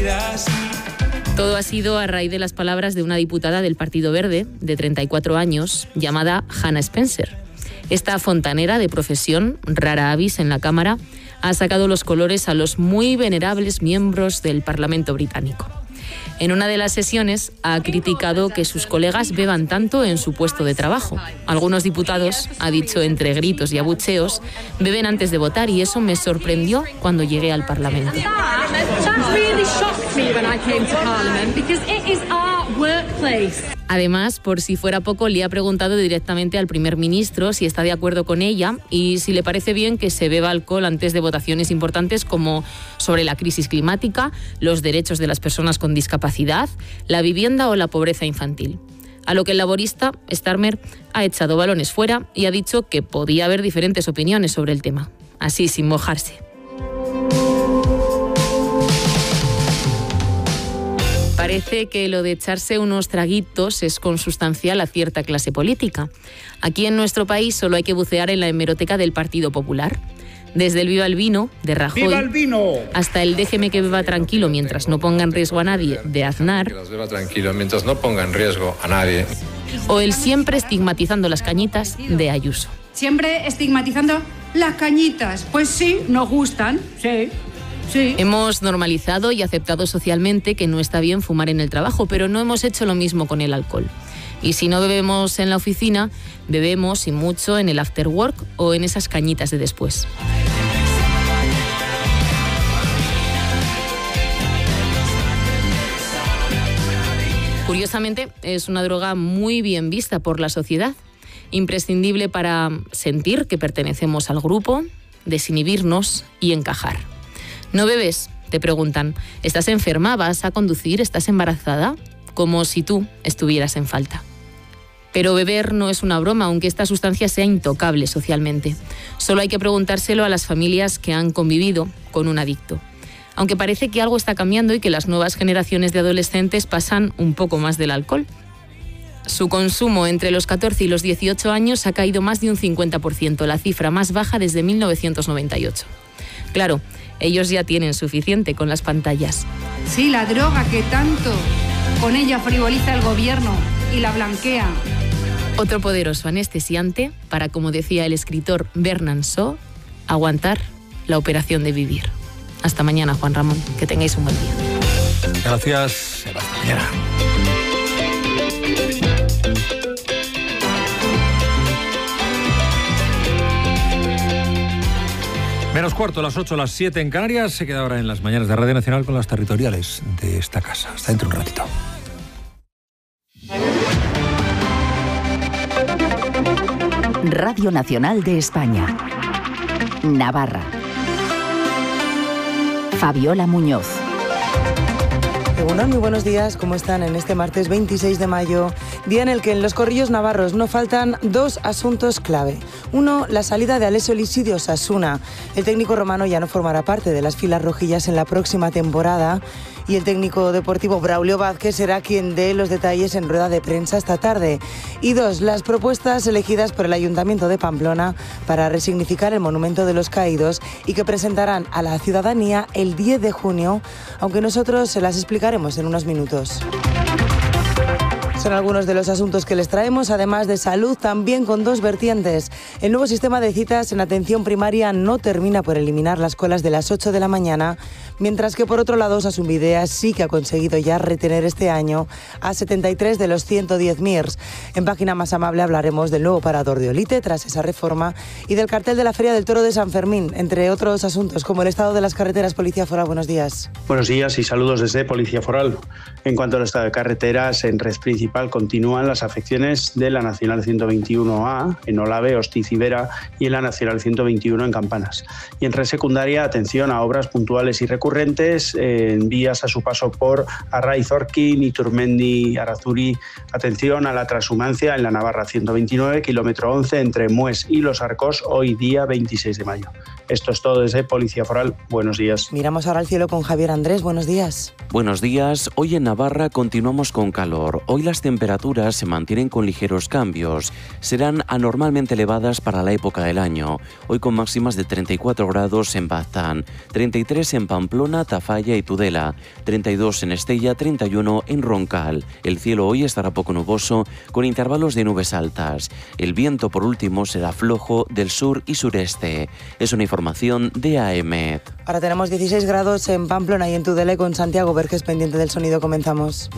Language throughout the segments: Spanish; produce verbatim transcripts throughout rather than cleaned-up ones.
vidas. Todo ha sido a raíz de las palabras de una diputada del Partido Verde, de treinta y cuatro años, llamada Hannah Spencer. Esta fontanera de profesión, rara avis en la Cámara, ha sacado los colores a los muy venerables miembros del Parlamento británico. En una de las sesiones ha criticado que sus colegas beban tanto en su puesto de trabajo. Algunos diputados, ha dicho entre gritos y abucheos, beben antes de votar y eso me sorprendió cuando llegué al Parlamento. Además, por si fuera poco, le ha preguntado directamente al primer ministro si está de acuerdo con ella y si le parece bien que se beba alcohol antes de votaciones importantes como sobre la crisis climática, los derechos de las personas con discapacidad, la vivienda o la pobreza infantil. A lo que el laborista, Starmer, ha echado balones fuera y ha dicho que podía haber diferentes opiniones sobre el tema, así sin mojarse. Parece que lo de echarse unos traguitos es consustancial a cierta clase política. Aquí en nuestro país solo hay que bucear en la hemeroteca del Partido Popular. Desde el Viva el Vino, de Rajoy, ¡Viva el vino!, hasta el déjeme que beba tranquilo mientras no ponga en riesgo a nadie, de Aznar, Que las beba tranquilo mientras no ponga en riesgo a nadie. O el siempre estigmatizando las cañitas, de Ayuso. Siempre estigmatizando las cañitas. Pues sí, nos gustan, sí. Sí. Hemos normalizado y aceptado socialmente que no está bien fumar en el trabajo, pero no hemos hecho lo mismo con el alcohol. Y si no bebemos en la oficina, bebemos y mucho en el after work o en esas cañitas de después. Curiosamente, es una droga muy bien vista por la sociedad, imprescindible para sentir que pertenecemos al grupo, desinhibirnos y encajar. ¿No bebes?, te preguntan. ¿Estás enferma? ¿Vas a conducir? ¿Estás embarazada? Como si tú estuvieras en falta. Pero beber no es una broma, aunque esta sustancia sea intocable socialmente. Solo hay que preguntárselo a las familias que han convivido con un adicto. Aunque parece que algo está cambiando y que las nuevas generaciones de adolescentes pasan un poco más del alcohol. Su consumo entre los catorce y los dieciocho años ha caído más de un cincuenta por ciento, la cifra más baja desde mil novecientos noventa y ocho. Claro, ellos ya tienen suficiente con las pantallas. Sí, la droga que tanto con ella frivoliza el gobierno y la blanquea. Otro poderoso anestesiante para, como decía el escritor Bernard Shaw, aguantar la operación de vivir. Hasta mañana, Juan Ramón. Que tengáis un buen día. Gracias. Hasta mañana. Menos cuarto, las ocho, las siete en Canarias. Se queda ahora en las mañanas de Radio Nacional con las territoriales de esta casa. Hasta dentro de un ratito. Radio Nacional de España. Navarra. Fabiola Muñoz. Bueno, muy buenos días, ¿cómo están en este martes veintiséis de mayo? Día en el que en los corrillos navarros no faltan dos asuntos clave. Uno, la salida de Alessio Lisidio Osasuna. El técnico romano ya no formará parte de las filas rojillas en la próxima temporada y el técnico deportivo Braulio Vázquez será quien dé los detalles en rueda de prensa esta tarde. Y dos, las propuestas elegidas por el Ayuntamiento de Pamplona para resignificar el Monumento de los Caídos y que presentarán a la ciudadanía el diez de junio, aunque nosotros se las explicaremos en unos minutos. Son algunos de los asuntos que les traemos, además de salud, también con dos vertientes. El nuevo sistema de citas en atención primaria no termina por eliminar las colas de las ocho de la mañana, mientras que por otro lado Osasunbidea sí que ha conseguido ya retener este año a setenta y tres de los ciento diez M I R S. En Página Más Amable hablaremos del nuevo parador de Olite tras esa reforma y del cartel de la Feria del Toro de San Fermín, entre otros asuntos como el estado de las carreteras. Policía Foral, buenos días. Buenos días y saludos desde Policía Foral. En cuanto al estado de carreteras, en red principal continúan las afecciones de la Nacional ciento veintiuno A en Olave, Ostiz y Vera y en la Nacional ciento veintiuno en Campanas. Y en red secundaria, atención a obras puntuales y recurrentes en vías a su paso por Arraiz, Orquín, Iturmendi, Arazuri. Atención a la transhumancia en la Navarra ciento veintinueve, kilómetro once entre Mués y Los Arcos, hoy día veintiséis de mayo. Esto es todo desde Policía Foral. Buenos días. Miramos ahora al cielo con Javier Andrés. Buenos días. Buenos días. Hoy en Navarra continuamos con calor. Hoy las las temperaturas se mantienen con ligeros cambios. Serán anormalmente elevadas para la época del año. Hoy con máximas de treinta y cuatro grados en Baztán, treinta y tres en Pamplona, Tafalla y Tudela, treinta y dos en Estella, treinta y uno en Roncal. El cielo hoy estará poco nuboso con intervalos de nubes altas. El viento, por último, será flojo del sur y sureste. Es una información de A E M E T. Ahora tenemos dieciséis grados en Pamplona y en Tudela, y con Santiago Verges pendiente del sonido comenzamos.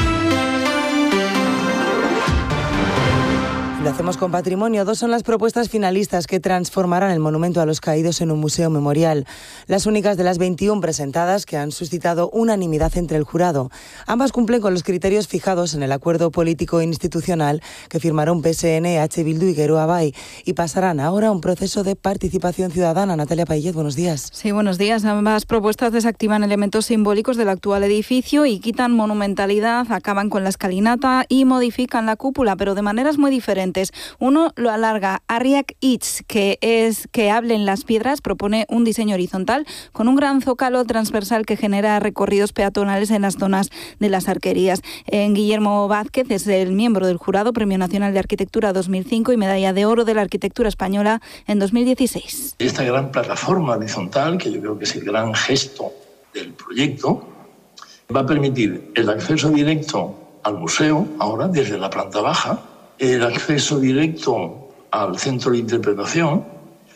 Lo hacemos con patrimonio. Dos son las propuestas finalistas que transformarán el monumento a los caídos en un museo memorial. Las únicas de las veintiuna presentadas que han suscitado unanimidad entre el jurado. Ambas cumplen con los criterios fijados en el acuerdo político e institucional que firmaron P S N, H. Bildu y Geroa Bai, y pasarán ahora a un proceso de participación ciudadana. Natalia Payet, buenos días. Sí, buenos días. Ambas propuestas desactivan elementos simbólicos del actual edificio y quitan monumentalidad, acaban con la escalinata y modifican la cúpula, pero de maneras muy diferentes. Uno lo alarga. Arriac Itz, que es que hable en las piedras, propone un diseño horizontal con un gran zócalo transversal que genera recorridos peatonales en las zonas de las arquerías. En Guillermo Vázquez es el miembro del jurado, Premio Nacional de Arquitectura dos mil cinco y Medalla de Oro de la Arquitectura Española en dos mil dieciséis. Esta gran plataforma horizontal, que yo creo que es el gran gesto del proyecto, va a permitir el acceso directo al museo, ahora desde la planta baja, el acceso directo al centro de interpretación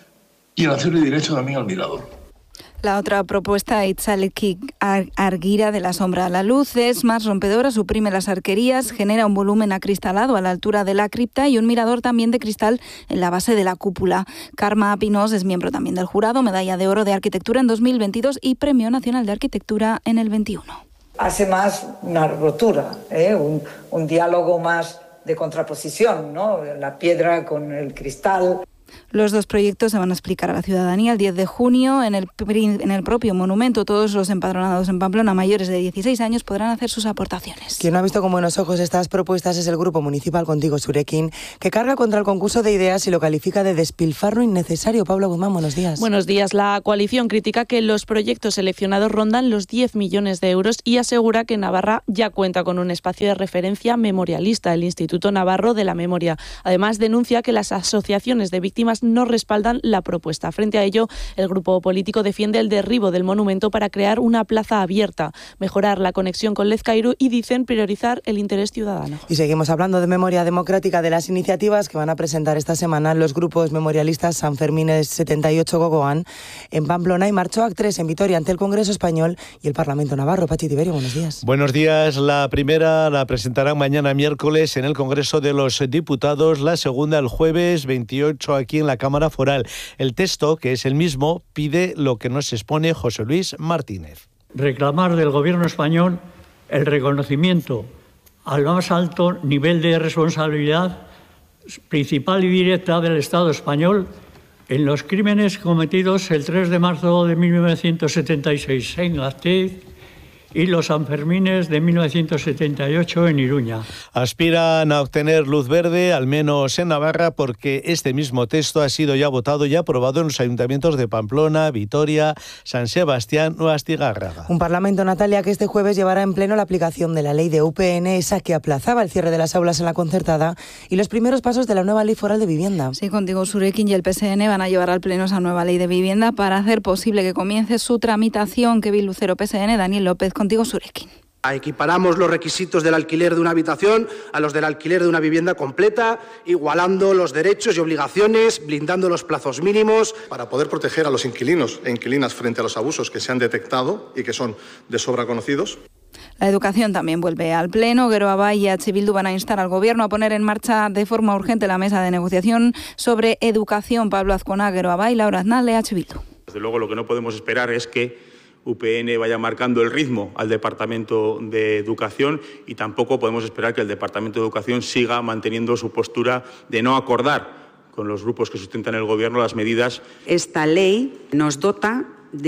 y el acceso directo también al mirador. La otra propuesta, Itzalki Argira, de la sombra a la luz, es más rompedora, suprime las arquerías, genera un volumen acristalado a la altura de la cripta y un mirador también de cristal en la base de la cúpula. Karma Pinos es miembro también del jurado, Medalla de Oro de Arquitectura en dos mil veintidós y Premio Nacional de Arquitectura en el veintiuno. Hace más una rotura, ¿eh? un, un diálogo más de contraposición, ¿no? La piedra con el cristal. Los dos proyectos se van a explicar a la ciudadanía el diez de junio en el, en el propio monumento. Todos los empadronados en Pamplona mayores de dieciséis años podrán hacer sus aportaciones. Quien no ha visto con buenos ojos estas propuestas es el Grupo Municipal Contigo Surekin, que carga contra el concurso de ideas y lo califica de despilfarro innecesario. Pablo Guzmán, buenos días. Buenos días. La coalición critica que los proyectos seleccionados rondan los diez millones de euros y asegura que Navarra ya cuenta con un espacio de referencia memorialista, el Instituto Navarro de la Memoria. Además, denuncia que las asociaciones de víctimas no respaldan la propuesta. Frente a ello, el grupo político defiende el derribo del monumento para crear una plaza abierta, mejorar la conexión con Lezcairu y dicen priorizar el interés ciudadano. Y seguimos hablando de memoria democrática, de las iniciativas que van a presentar esta semana los grupos memorialistas San Fermines setenta y ocho Gogoan en Pamplona y Marchoac tres en Vitoria ante el Congreso Español y el Parlamento Navarro. Pachi Tiberio, buenos días. Buenos días. La primera la presentarán mañana miércoles en el Congreso de los Diputados, la segunda el jueves veintiocho aquí en la Cámara Foral. El texto, que es el mismo, pide lo que nos expone José Luis Martínez. Reclamar del Gobierno español el reconocimiento al más alto nivel de responsabilidad principal y directa del Estado español en los crímenes cometidos el tres de marzo de mil novecientos setenta y seis en Gasteiz y los Sanfermines de mil novecientos setenta y ocho en Iruña. Aspiran a obtener luz verde, al menos en Navarra, porque este mismo texto ha sido ya votado y aprobado en los ayuntamientos de Pamplona, Vitoria, San Sebastián o Astigarraga. Un Parlamento, Natalia, que este jueves llevará en pleno la aplicación de la ley de U P N, esa que aplazaba el cierre de las aulas en la concertada y los primeros pasos de la nueva ley foral de vivienda. Sí, Contigo Surekin y el P S N van a llevar al pleno esa nueva ley de vivienda para hacer posible que comience su tramitación. Kevin Lucero, P S N, Daniel López, Contigo Surekin. Equiparamos los requisitos del alquiler de una habitación a los del alquiler de una vivienda completa, igualando los derechos y obligaciones, blindando los plazos mínimos. Para poder proteger a los inquilinos e inquilinas frente a los abusos que se han detectado y que son de sobra conocidos. La educación también vuelve al pleno. Geroa Bai y H. Bildu van a instar al Gobierno a poner en marcha de forma urgente la mesa de negociación sobre educación. Pablo Azcona, Geroa Bai, Laura Aznal, de H. Bildu. Desde luego, lo que no podemos esperar es que U P N vaya marcando el ritmo al Departamento de Educación y tampoco podemos esperar que el Departamento de Educación siga manteniendo su postura de no acordar con los grupos que sustentan el Gobierno las medidas. Esta ley nos dota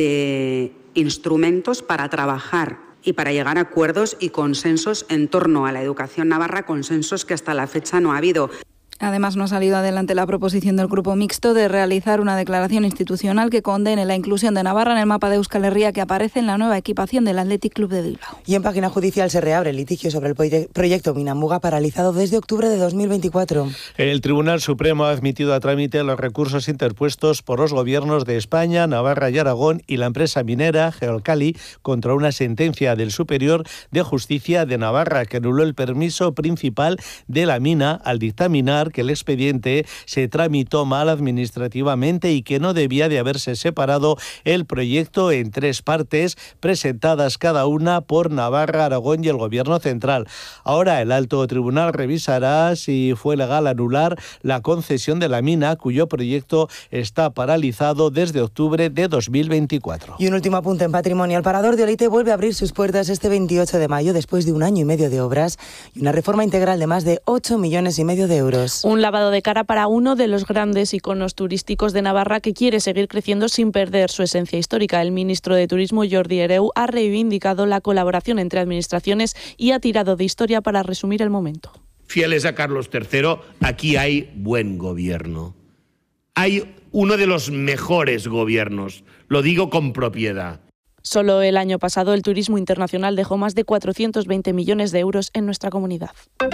de instrumentos para trabajar y para llegar a acuerdos y consensos en torno a la educación navarra, consensos que hasta la fecha no ha habido. Además, no ha salido adelante la proposición del Grupo Mixto de realizar una declaración institucional que condene la inclusión de Navarra en el mapa de Euskal Herria que aparece en la nueva equipación del Athletic Club de Bilbao. Y en página judicial se reabre el litigio sobre el proyecto Minamuga paralizado desde octubre de dos mil veinticuatro. El Tribunal Supremo ha admitido a trámite los recursos interpuestos por los gobiernos de España, Navarra y Aragón y la empresa minera Geolcali contra una sentencia del Superior de Justicia de Navarra que anuló el permiso principal de la mina al dictaminar que el expediente se tramitó mal administrativamente y que no debía de haberse separado el proyecto en tres partes presentadas cada una por Navarra, Aragón y el Gobierno central. Ahora el alto tribunal revisará si fue legal anular la concesión de la mina, cuyo proyecto está paralizado desde octubre de dos mil veinticuatro. Y un último apunte en patrimonio. El Parador de Olite vuelve a abrir sus puertas este veintiocho de mayo después de un año y medio de obras y una reforma integral de más de ocho millones y medio de euros. Un lavado de cara para uno de los grandes iconos turísticos de Navarra que quiere seguir creciendo sin perder su esencia histórica. El ministro de Turismo, Jordi Hereu, ha reivindicado la colaboración entre administraciones y ha tirado de historia para resumir el momento. Fieles a Carlos tercero, aquí hay buen gobierno. Hay uno de los mejores gobiernos, lo digo con propiedad. Solo el año pasado el turismo internacional dejó más de cuatrocientos veinte millones de euros en nuestra comunidad.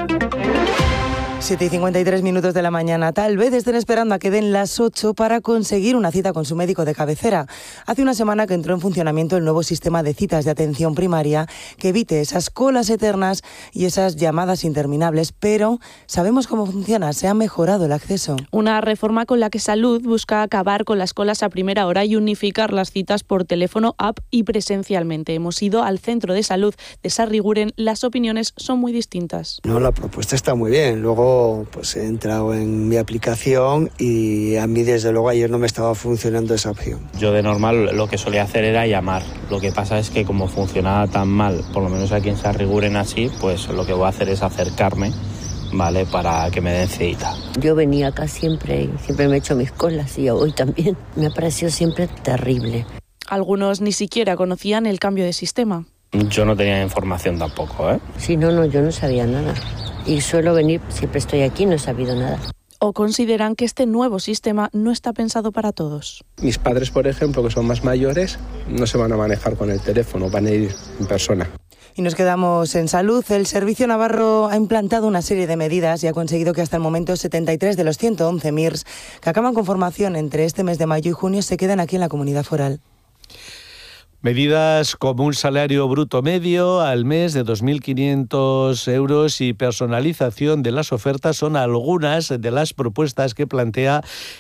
siete y cincuenta y tres minutos de la mañana. Tal vez estén esperando a que den las ocho para conseguir una cita con su médico de cabecera. Hace una semana que entró en funcionamiento el nuevo sistema de citas de atención primaria que evite esas colas eternas y esas llamadas interminables, pero sabemos cómo funciona, se ha mejorado el acceso. Una reforma con la que Salud busca acabar con las colas a primera hora y unificar las citas por teléfono, app y presencialmente. Hemos ido al centro de salud de Sarriguren, las opiniones son muy distintas. No, la propuesta está muy bien, luego pues he entrado en mi aplicación y a mí desde luego ayer no me estaba funcionando esa opción. Yo de normal lo que solía hacer era llamar. Lo que pasa es que como funcionaba tan mal, por lo menos aquí en Sarriguren así, pues lo que voy a hacer es acercarme, ¿vale? Para que me den cita. Yo venía acá siempre y siempre me he hecho mis colas y hoy también. Me ha parecido siempre terrible. Algunos ni siquiera conocían el cambio de sistema. Yo no tenía información tampoco, ¿eh? Sí, no, no, yo no sabía nada. Y suelo venir, siempre estoy aquí, no he sabido nada. O consideran que este nuevo sistema no está pensado para todos. Mis padres, por ejemplo, que son más mayores, no se van a manejar con el teléfono, van a ir en persona. Y nos quedamos en salud. El Servicio Navarro ha implantado una serie de medidas y ha conseguido que hasta el momento setenta y tres de los ciento once M I R S que acaban con formación entre este mes de mayo y junio se quedan aquí en la comunidad foral. Medidas como un salario bruto medio al mes de dos mil quinientos euros y personalización de las ofertas son algunas de las propuestas que plantea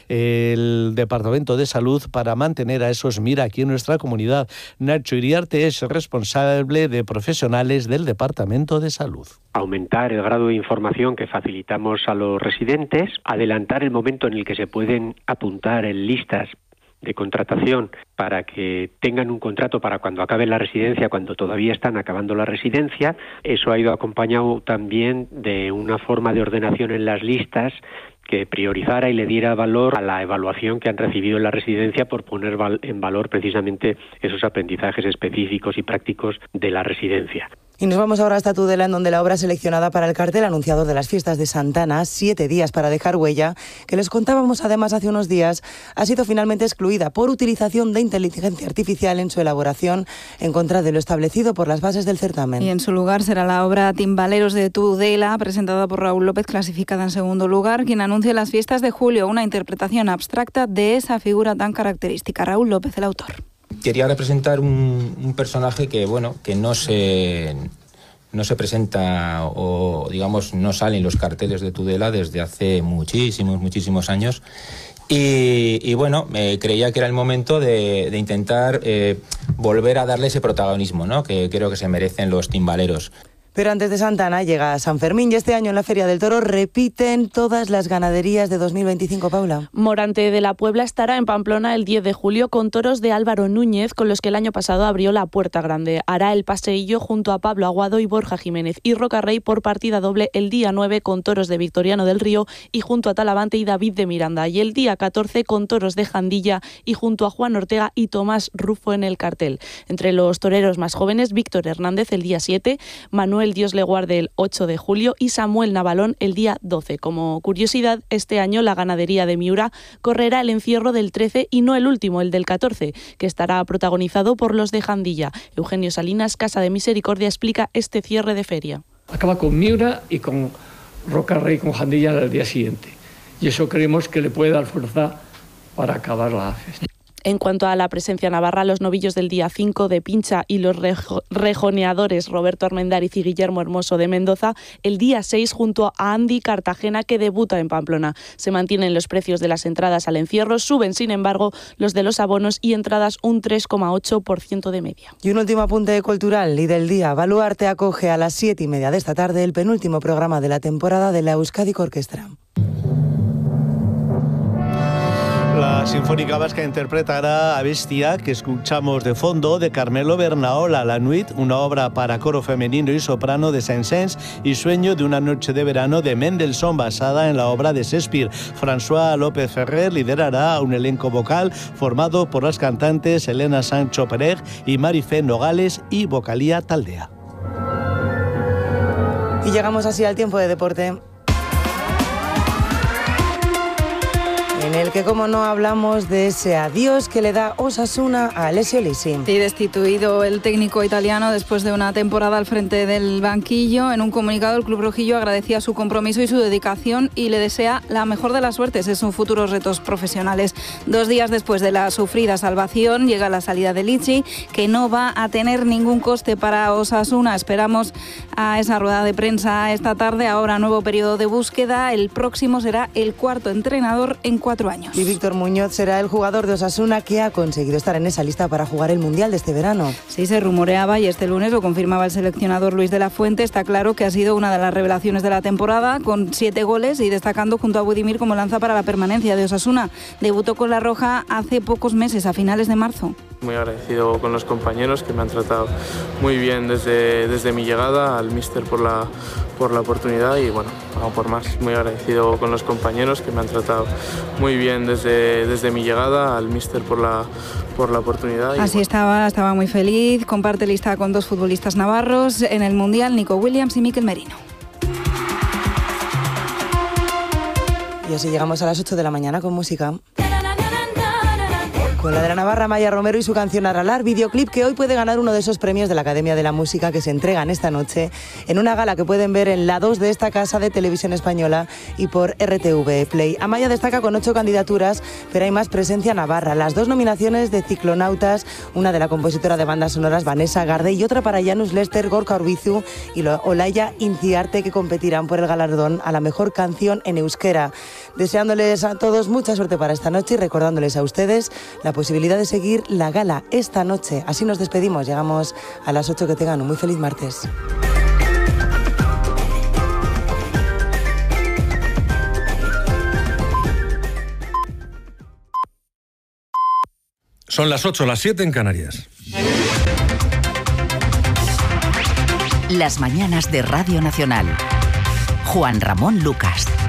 el Departamento de Salud para mantener a esos M I R aquí en nuestra comunidad. Nacho Iriarte es responsable de profesionales del Departamento de Salud. Aumentar el grado de información que facilitamos a los residentes, adelantar el momento en el que se pueden apuntar en listas de contratación para que tengan un contrato para cuando acaben la residencia, cuando todavía están acabando la residencia. Eso ha ido acompañado también de una forma de ordenación en las listas que priorizara y le diera valor a la evaluación que han recibido en la residencia por poner en valor precisamente esos aprendizajes específicos y prácticos de la residencia. Y nos vamos ahora hasta Tudela, en donde la obra seleccionada para el cartel anunciador de las fiestas de Santana, Siete días para dejar huella, que les contábamos además hace unos días, ha sido finalmente excluida por utilización de inteligencia artificial en su elaboración, en contra de lo establecido por las bases del certamen. Y en su lugar será la obra Timbaleros de Tudela, presentada por Raúl López, clasificada en segundo lugar, quien anuncia las fiestas de julio, una interpretación abstracta de esa figura tan característica. Raúl López, el autor. Quería representar un, un personaje que, bueno, que no se, no se presenta o, digamos, no sale en los carteles de Tudela desde hace muchísimos, muchísimos años. Y, y bueno, eh, creía que era el momento de, de intentar eh, volver a darle ese protagonismo, ¿no?, que creo que se merecen los timbaleros. Pero antes de Santana llega San Fermín y este año en la Feria del Toro repiten todas las ganaderías de dos mil veinticinco, Paula. Morante de la Puebla estará en Pamplona el diez de julio con toros de Álvaro Núñez, con los que el año pasado abrió la Puerta Grande. Hará el paseillo junto a Pablo Aguado y Borja Jiménez. Y Rocarrey por partida doble el día nueve con toros de Victoriano del Río y junto a Talavante y David de Miranda. Y el día catorce con toros de Jandilla y junto a Juan Ortega y Tomás Rufo en el cartel. Entre los toreros más jóvenes, Víctor Hernández el día siete, Manuel Manuel Dios le guarde el ocho de julio y Samuel Navalón el día doce. Como curiosidad, este año la ganadería de Miura correrá el encierro del trece y no el último, el del catorce, que estará protagonizado por los de Jandilla. Eugenio Salinas, Casa de Misericordia, explica este cierre de feria. Acaba con Miura y con Rocarrey, con Jandilla al día siguiente. Y eso creemos que le puede dar fuerza para acabar la fiesta. En cuanto a la presencia navarra, los novillos del día cinco de Pincha y los rejo- rejoneadores Roberto Armendáriz y Guillermo Hermoso de Mendoza, el día seis junto a Andy Cartagena, que debuta en Pamplona. Se mantienen los precios de las entradas al encierro, suben sin embargo los de los abonos y entradas un tres coma ocho por ciento de media. Y un último apunte cultural y del día. Baluarte acoge a las siete y media de esta tarde el penúltimo programa de la temporada de la Euskadi Orquestra. La Sinfónica Vasca interpretará a Bestia, que escuchamos de fondo, de Carmelo Bernaola, La Nuit, una obra para coro femenino y soprano de Saint-Saëns, y Sueño de una noche de verano de Mendelssohn, basada en la obra de Shakespeare. François López Ferrer liderará un elenco vocal formado por las cantantes Elena Sancho Pérez y Marifé Nogales y Vocalía Taldea. Y llegamos así al tiempo de deporte, en el que, como no, hablamos de ese adiós que le da Osasuna a Alessio Lisi. Sí, destituido el técnico italiano después de una temporada al frente del banquillo. En un comunicado, el club rojillo agradecía su compromiso y su dedicación y le desea la mejor de las suertes en sus futuros retos profesionales. Dos días después de la sufrida salvación, llega la salida de Lisi, que no va a tener ningún coste para Osasuna. Esperamos a esa rueda de prensa esta tarde. Ahora, nuevo periodo de búsqueda. El próximo será el cuarto entrenador en cuatro años. Y Víctor Muñoz será el jugador de Osasuna que ha conseguido estar en esa lista para jugar el Mundial de este verano. Sí, se rumoreaba y este lunes lo confirmaba el seleccionador Luis de la Fuente. Está claro que ha sido una de las revelaciones de la temporada, con siete goles y destacando junto a Budimir como lanza para la permanencia de Osasuna. Debutó con la Roja hace pocos meses, a finales de marzo. Muy agradecido con los compañeros que me han tratado muy bien desde, desde mi llegada, al míster por la, por la oportunidad y bueno, vamos por más. Muy agradecido con los compañeros que me han tratado muy bien desde, desde mi llegada, al míster por la, por la oportunidad. Y Así bueno. estaba, estaba muy feliz. Comparte lista con dos futbolistas navarros en el Mundial, Nico Williams y Mikel Merino. Y así llegamos a las ocho de la mañana con música. Con la de la Navarra, Maya Romero y su canción Aralar, videoclip que hoy puede ganar uno de esos premios de la Academia de la Música que se entregan esta noche en una gala que pueden ver en la dos de esta casa de televisión española y por R T V Play. Amaya destaca con ocho candidaturas, pero hay más presencia navarra. Las dos nominaciones de Ciclonautas, una de la compositora de bandas sonoras Vanessa Garde y otra para Janus Lester, Gorka Urbizu y Olaya Inciarte, que competirán por el galardón a la mejor canción en euskera. Deseándoles a todos mucha suerte para esta noche y recordándoles a ustedes la posibilidad de seguir la gala esta noche. Así nos despedimos, llegamos a las ocho. Que tengan un muy feliz martes. Son las ocho, las siete en Canarias. Las mañanas de Radio Nacional. Juan Ramón Lucas.